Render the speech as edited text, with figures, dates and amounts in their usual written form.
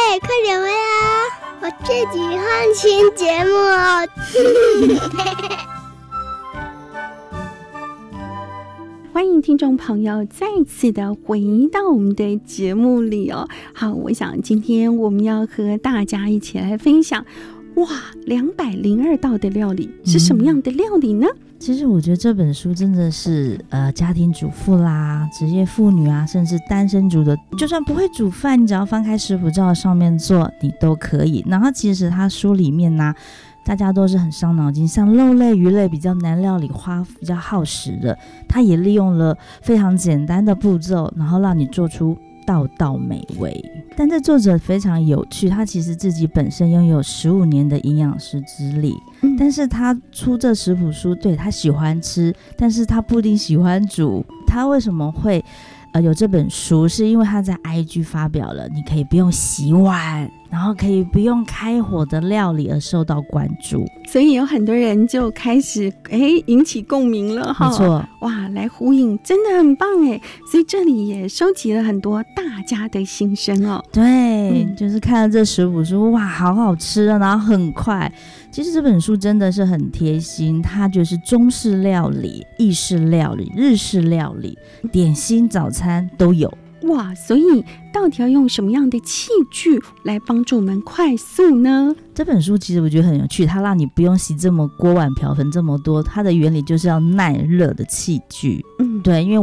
快点回来啊！我自己看新节目哦。 欢迎听众朋友再次的回到我们的节目里哦。好，我想今天我们要和大家一起来分享，哇，202道的料理是什么样的料理呢？ 其实我觉得这本书真的是家庭主妇啦、职业妇女啊，甚至单身族的，就算不会煮饭，你只要翻开食谱照上面做，你都可以。然后其实它书里面呢，大家都是很伤脑筋，像肉类、鱼类比较难料理、花比较耗时的，它也利用了非常简单的步骤，然后让你做出道道美味。但这作者非常有趣，他其实自己本身拥有15年的营养师资历，但是他出这食谱书，对，他喜欢吃，但是他不一定喜欢煮。他为什么会有这本书，是因为他在 IG 发表了你可以不用洗碗，然后可以不用开火的料理而受到关注， 所以有很多人就开始引起共鸣了哈。 没错， 哇，来呼应，真的很棒哎！所以这里也收集了很多大家的心声哦。 对，就是看了这食谱书，哇，好好吃啊，然后很快。其实这本书真的是很贴心，它就是中式料理、意式料理、日式料理、点心、早餐都有。 哇，所以到底要用什么样的器具来帮助我们快速呢？ 这本书其实我觉得很有趣，它让你不用洗这么锅碗瓢盆这么多，它的原理就是要耐热的器具。对，因为